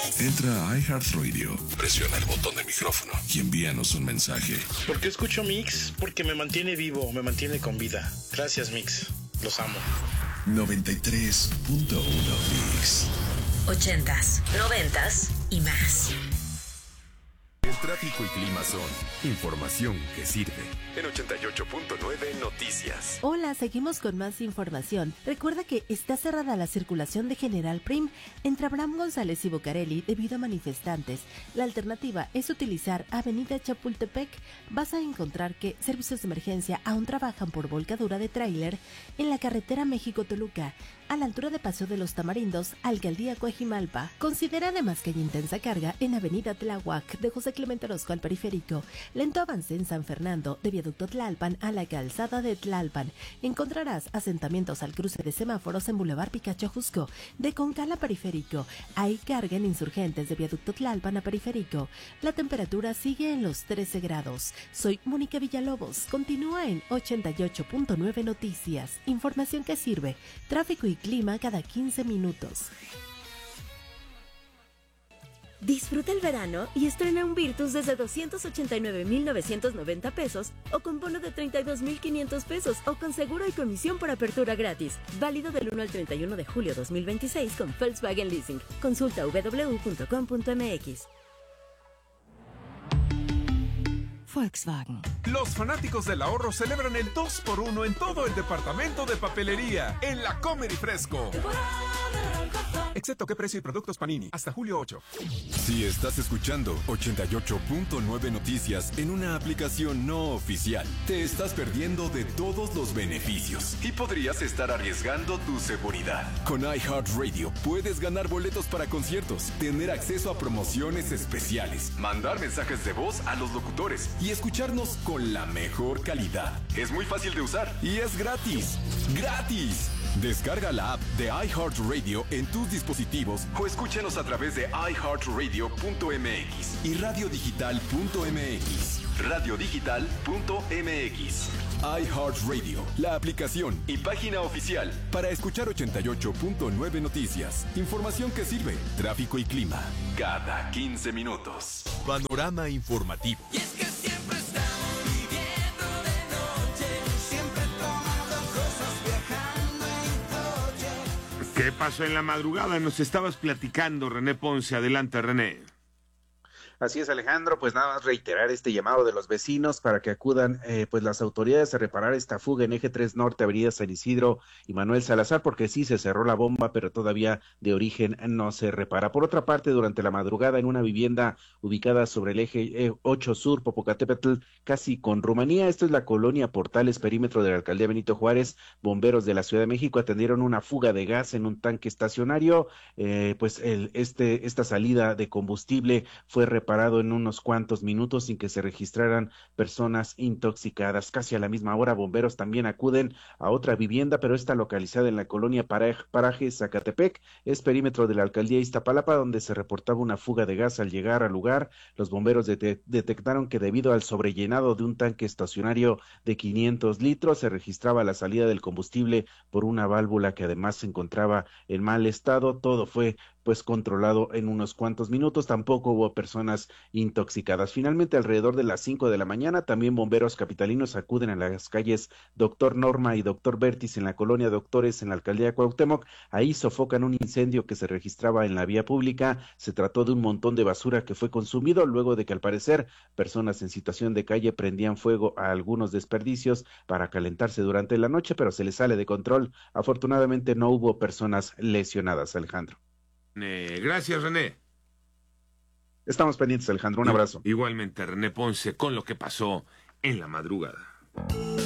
Entra a iHeartRadio, presiona el botón de micrófono y envíanos un mensaje. ¿Por qué escucho Mix? Porque me mantiene vivo, me mantiene con vida. Gracias, Mix. Los amo. 93.1 Mix. 80s, 90s y más. El tráfico y clima son información que sirve. En 88.9 Noticias. Hola, seguimos con más información. Recuerda que está cerrada la circulación de General Prim entre Abraham González y Bucareli debido a manifestantes. La alternativa es utilizar Avenida Chapultepec. Vas a encontrar que servicios de emergencia aún trabajan por volcadura de tráiler en la carretera México-Toluca, a la altura de Paseo de los Tamarindos, Alcaldía Coajimalpa. Considera además que hay intensa carga en Avenida Tláhuac de José Clemente Orozco al periférico, lento avance en San Fernando de Viaducto Tlalpan a la calzada de Tlalpan. Encontrarás asentamientos al cruce de semáforos en Boulevard Picacho Jusco, de Concal a periférico. Hay carga en Insurgentes de Viaducto Tlalpan a periférico. La temperatura sigue en los 13 grados. Soy Mónica Villalobos. Continúa en 88.9 Noticias. Información que sirve. Tráfico y clima cada 15 minutos. Disfruta el verano y estrena un Virtus desde 289,990 pesos o con bono de 32,500 pesos o con seguro y comisión por apertura gratis. Válido del 1 al 31 de julio 2026 con Volkswagen Leasing. Consulta www.com.mx. Volkswagen. Los fanáticos del ahorro celebran el 2x1 en todo el departamento de papelería en la Comer y Fresco. Excepto qué precio y productos Panini. Hasta julio 8. Si estás escuchando 88.9 Noticias en una aplicación no oficial, te estás perdiendo de todos los beneficios y podrías estar arriesgando tu seguridad. Con iHeartRadio puedes ganar boletos para conciertos, tener acceso a promociones especiales, mandar mensajes de voz a los locutores y escucharnos con la mejor calidad. Es muy fácil de usar y es gratis. ¡Gratis! Descarga la app de iHeartRadio en tus dispositivos o escúchanos a través de iHeartRadio.mx y radiodigital.mx. Radiodigital.mx. iHeartRadio, la aplicación y página oficial para escuchar 88.9 Noticias. Información que sirve. Tráfico y clima cada 15 minutos. Panorama informativo. Y es que siempre estamos viviendo de noche, siempre tomando cosas, viajando en coche. ¿Qué pasó en la madrugada? Nos estabas platicando, René Ponce. Adelante, René. Así es, Alejandro, pues nada más reiterar este llamado de los vecinos para que acudan pues las autoridades a reparar esta fuga en Eje 3 Norte, Avenida San Isidro y Manuel Salazar, porque sí se cerró la bomba, pero todavía de origen no se repara. Por otra parte, durante la madrugada en una vivienda ubicada sobre el Eje 8 Sur, Popocatépetl, casi con Rumanía, esto es la colonia Portales, perímetro de la Alcaldía Benito Juárez, bomberos de la Ciudad de México atendieron una fuga de gas en un tanque estacionario, esta salida de combustible fue reparado en unos cuantos minutos sin que se registraran personas intoxicadas. Casi a la misma hora, bomberos también acuden a otra vivienda, pero esta localizada en la colonia Paraje Zacatepec, es perímetro de la alcaldía Iztapalapa, donde se reportaba una fuga de gas. Al llegar al lugar, los bomberos detectaron que debido al sobrellenado de un tanque estacionario de 500 litros, se registraba la salida del combustible por una válvula que además se encontraba en mal estado. Todo fue pues controlado en unos cuantos minutos, tampoco hubo personas intoxicadas. Finalmente, alrededor de las 5 de la mañana, también bomberos capitalinos acuden a las calles Doctor Norma y Doctor Bertis en la colonia Doctores en la alcaldía Cuauhtémoc. Ahí sofocan un incendio que se registraba en la vía pública. Se trató de un montón de basura que fue consumido luego de que al parecer personas en situación de calle prendían fuego a algunos desperdicios para calentarse durante la noche, pero se les sale de control. Afortunadamente no hubo personas lesionadas, Alejandro. Gracias, René. Estamos pendientes, Alejandro. Un abrazo. Igualmente, René Ponce, con lo que pasó en la madrugada.